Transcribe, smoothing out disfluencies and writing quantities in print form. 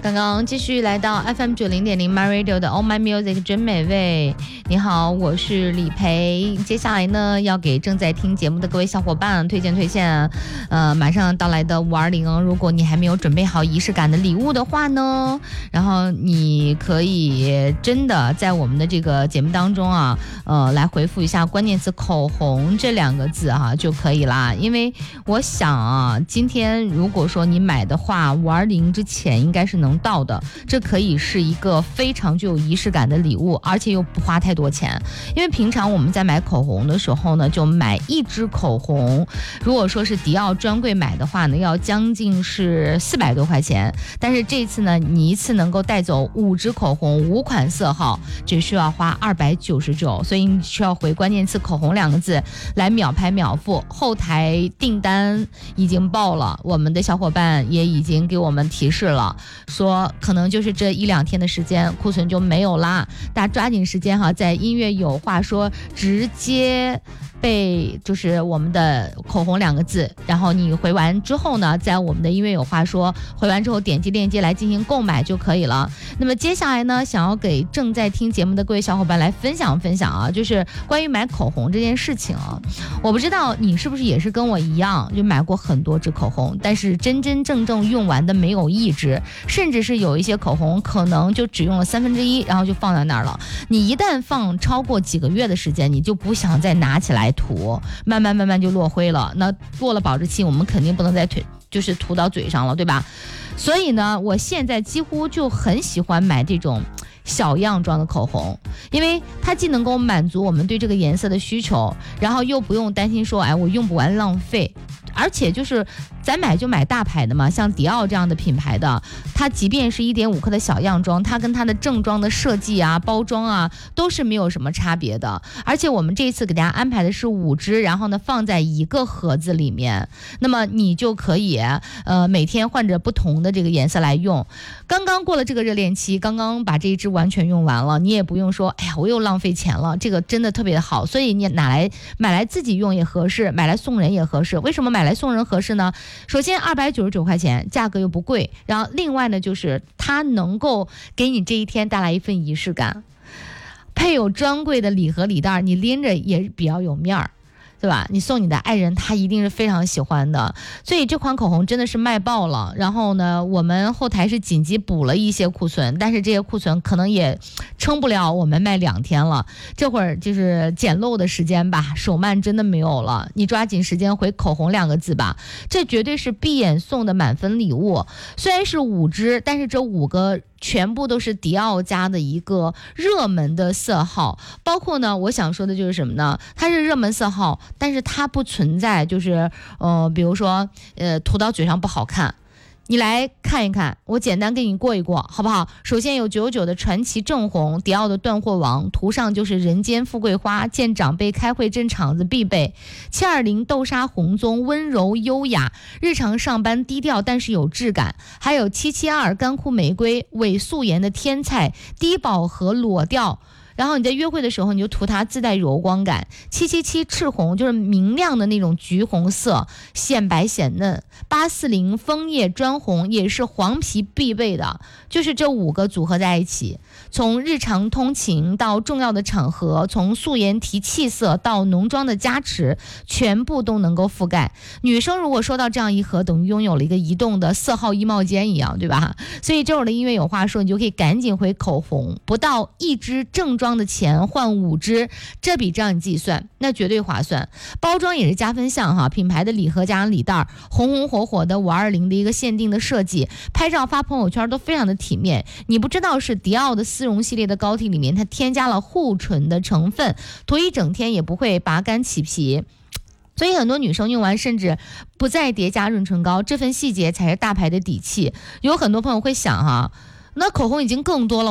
刚刚继续来到 FM90.0 My Radio 的 All My Music 真美味。你好，我是李培。接下来呢，要给正在听节目的各位小伙伴推荐马上到来的520。如果你还没有准备好仪式感的礼物的话呢，然后你可以真的在我们的这个节目当中啊，来回复一下关键词口红这2个字哈就可以啦。因为我想啊，今天如果说你买的话，520之前应该是能到的，这可以是一个非常具有仪式感的礼物，而且又不花太多钱。因为平常我们在买口红的时候呢，就买1支口红，如果说是迪奥专柜买的话呢，要将近是400多块钱。但是这次呢，你一次能够带走5支口红，5款色号，只需要花299，所以你需要回关键词口红2个字来秒拍秒付。后台订单已经爆了，我们的小伙伴也已经给我们提示了，说可能就是这1-2天的时间库存就没有啦，大家抓紧时间哈，在音乐有话说直接被就是我们的口红2个字，然后你回完之后呢，在我们的音乐有话说回完之后点击链接来进行购买就可以了。那么接下来呢，想要给正在听节目的各位小伙伴来分享啊，就是关于买口红这件事情啊。我不知道你是不是也是跟我一样，就买过很多支口红，但是真正用完的没有1支，甚至是有一些口红可能就只用了1/3，然后就放在那儿了。你一旦放超过几个月的时间，你就不想再拿起来涂，慢慢就落灰了。那过了保质期，我们肯定不能再就是涂到嘴上了，对吧？所以呢，我现在几乎就很喜欢买这种小样装的口红，因为它既能够满足我们对这个颜色的需求，然后又不用担心说，我用不完浪费。而且就是咱买就买大牌的嘛，像迪奥这样的品牌的，它即便是1.5克的小样装，它跟它的正装的设计啊、包装啊都是没有什么差别的。而且我们这一次给大家安排的是5支，然后呢放在一个盒子里面，那么你就可以每天换着不同的这个颜色来用。刚刚过了这个热恋期，刚刚把这一支完全用完了，你也不用说我又浪费钱了，这个真的特别的好。所以你买来自己用也合适，买来送人也合适。为什么买来送人合适呢？首先299块钱，价格又不贵，然后另外呢，就是它能够给你这一天带来一份仪式感。配有专柜的礼盒礼袋，你拎着也比较有面儿，对吧？你送你的爱人，他一定是非常喜欢的。所以这款口红真的是卖爆了。然后呢，我们后台是紧急补了一些库存，但是这些库存可能也撑不了我们卖2天了。这会儿就是捡漏的时间吧，手慢真的没有了。你抓紧时间回口红2个字吧，这绝对是闭眼送的满分礼物。虽然是5支，但是这5个全部都是迪奥家的一个热门的色号，包括呢，我想说的就是什么呢？它是热门色号，但是它不存在就是比如说涂到嘴上不好看。你来看一看，我简单给你过一过好不好？首先有99的传奇正红，迪奥的断货王，涂上就是人间富贵花，见长辈开会镇场子必备。720豆沙红棕，温柔优雅，日常上班低调但是有质感。还有772干枯玫瑰，伪素颜的天菜，低饱和裸调，然后你在约会的时候你就涂它，自带柔光感。777赤红就是明亮的那种橘红色，显白显嫩。840枫叶砖红也是黄皮必备的。就是这5个组合在一起，从日常通勤到重要的场合，从素颜提气色到浓妆的加持，全部都能够覆盖。女生如果收到这样一盒，等于拥有了一个移动的色号衣帽间一样，对吧？所以这会儿的音乐有话说，你就可以赶紧回口红，不到1支正装的钱换5支，这笔账你计算那绝对划算。包装也是加分项哈，品牌的礼盒加上礼袋，红火的520的一个限定的设计，拍照发朋友圈都非常的体面。你不知道是迪奥的丝绒系列的膏体里面它添加了护唇的成分，涂一整天也不会拔干起皮。所以很多女生用完甚至不再叠加润唇膏，这份细节才是大牌的底气。有很多朋友会想那口红已经更多了，